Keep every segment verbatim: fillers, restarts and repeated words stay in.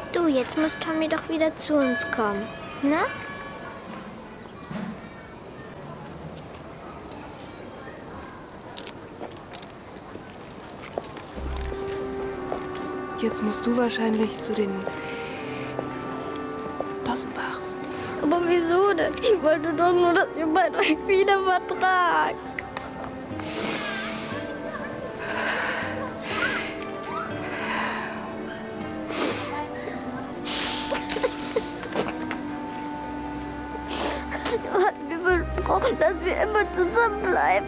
Du, jetzt muss Tommy doch wieder zu uns kommen, ne? Jetzt musst du wahrscheinlich zu den Dossenbachs. Aber wieso denn? Ich wollte doch nur, dass ihr beide euch wieder vertragt. Du hast mir versprochen, dass wir immer zusammenbleiben.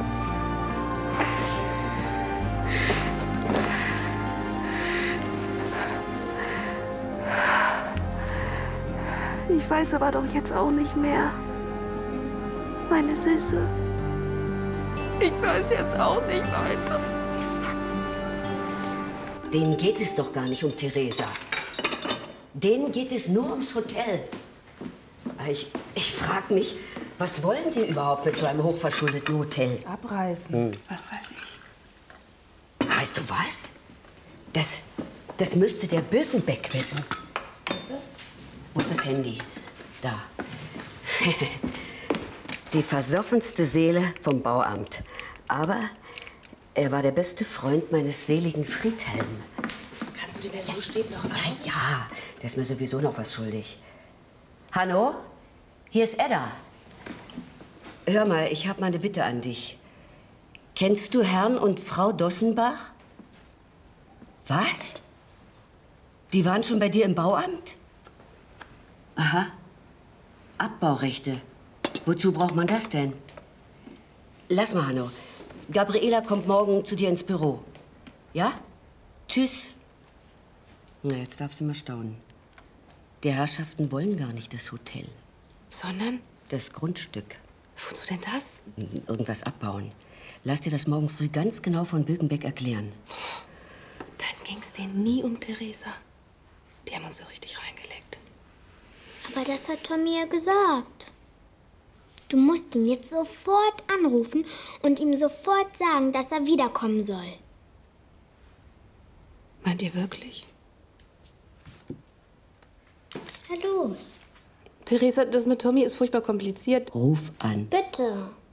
Ich weiß aber doch jetzt auch nicht mehr. Meine Süße. Ich weiß jetzt auch nicht weiter. Denen geht es doch gar nicht um Theresa. Denen geht es nur ums Hotel. Ich, ich frage mich, was wollen die überhaupt mit so einem hochverschuldeten Hotel? Abreißen. Hm. Was weiß ich. Weißt du was? Das, das müsste der Birkenbeck wissen. Was ist das? Wo ist das Handy? Da. Die versoffenste Seele vom Bauamt. Aber er war der beste Freund meines seligen Friedhelm. Kannst du dir denn so spät noch Ja, ja, der ist mir sowieso noch was schuldig. Hallo? Hier ist Edda. Hör mal, ich habe mal eine Bitte an dich. Kennst du Herrn und Frau Dossenbach? Was? Die waren schon bei dir im Bauamt? Aha. Abbaurechte. Wozu braucht man das denn? Lass mal, Hanno. Gabriela kommt morgen zu dir ins Büro. Ja? Tschüss. Na, jetzt darf sie mal staunen. Die Herrschaften wollen gar nicht das Hotel. Sondern? Das Grundstück. Wozu denn das? Irgendwas abbauen. Lass dir das morgen früh ganz genau von Birkenbeck erklären. Dann ging's denen nie um Theresa. Die haben uns so richtig reingelegt. Aber das hat Tommy ja gesagt. Du musst ihn jetzt sofort anrufen und ihm sofort sagen, dass er wiederkommen soll. Meint ihr wirklich? Na los. Theresa, das mit Tommy ist furchtbar kompliziert. Ruf an. Bitte.